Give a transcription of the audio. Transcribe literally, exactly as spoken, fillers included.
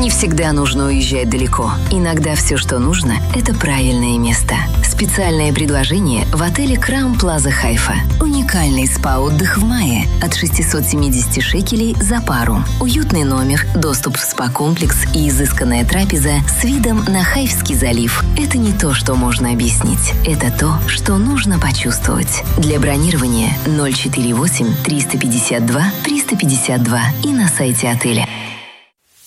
Не всегда нужно уезжать далеко. Иногда все, что нужно, это правильное место. Специальное предложение в отеле Краун Плаза Хайфа. Уникальный спа-отдых в мае от шестисот семидесяти шекелей за пару. Уютный номер, доступ в спа-комплекс и изысканная трапеза с видом на Хайфский залив. Это не то, что можно объяснить. Это то, что нужно почувствовать. Для бронирования ноль четыре восемь триста пятьдесят два триста пятьдесят два и на сайте отеля.